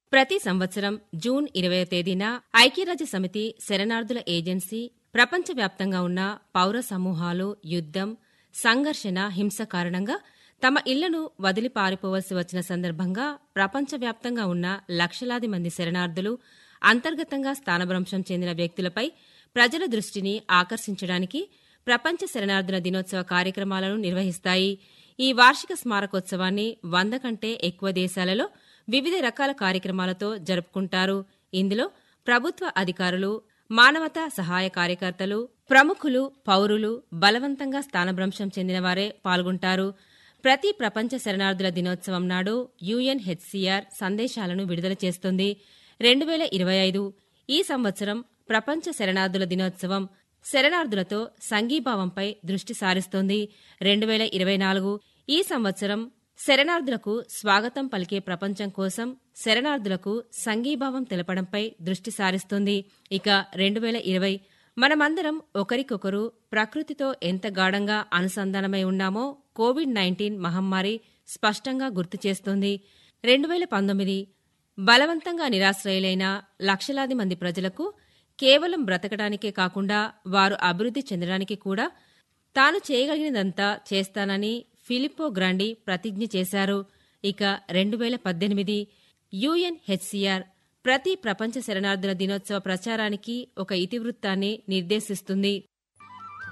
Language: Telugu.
ప్రతి సంవత్సరం జూన్ 20వ తేదీన ఐక్యరాజ్య సమితి శరణార్థుల ఏజెన్సీ ప్రపంచవ్యాప్తంగా ఉన్న పౌర సమూహాలు యుద్దం, సంఘర్షణ, హింస కారణంగా తమ ఇళ్లను వదిలి పారిపోవలసి వచ్చిన సందర్భంగా ప్రపంచవ్యాప్తంగా ఉన్న లక్షలాది మంది శరణార్థులు, అంతర్గతంగా స్థానభ్రంశం చెందిన వ్యక్తులపై ప్రజల దృష్టిని ఆకర్షించడానికి ప్రపంచ శరణార్థుల దినోత్సవ కార్యక్రమాలను నిర్వహిస్తాయి. ఈ వార్షిక స్మారకోత్సవాన్ని 100 కంటే ఎక్కువ దేశాలలో వివిధ రకాల కార్యక్రమాలతో జరుపుకుంటారు. ఇందులో ప్రభుత్వ అధికారులు, మానవతా సహాయ కార్యకర్తలు, ప్రముఖులు, పౌరులు, బలవంతంగా స్థానభ్రంశం చెందినవారే పాల్గొంటారు. ప్రతి ప్రపంచ శరణార్థుల దినోత్సవం నాడు UNHCR సందేశాలను విడుదల చేస్తుంది. 2025 ఈ సంవత్సరం ప్రపంచ శరణార్థుల దినోత్సవం శరణార్థులతో సంఘీభావంపై దృష్టి సారిస్తోంది. 2024 ఈ సంవత్సరం శరణార్థులకు స్వాగతం పలికే ప్రపంచం కోసం శరణార్థులకు సంఘీభావం తెలపడంపై దృష్టి సారిస్తుంది. ఇక 2020 మనమందరం ఒకరికొకరు ప్రకృతితో ఎంత గాఢంగా అనుసంధానమై ఉన్నామో కోవిడ్-19 మహమ్మారి స్పష్టంగా గుర్తు చేస్తోంది. 2019 బలవంతంగా నిరాశ్రయులైన లక్షలాది మంది ప్రజలకు కేవలం బ్రతకడానికే కాకుండా వారు అభివృద్ధి చెందడానికి కూడా తాను చేయగలిగినదంతా చేస్తానని ఫిలిప్పో గ్రాండి ప్రతిజ్ఞ చేశారు. ఇక 2018 UNHCR ప్రతి ప్రపంచ శరణార్థుల దినోత్సవ ప్రచారానికి ఒక ఇతివృత్తాన్ని నిర్దేశిస్తుంది.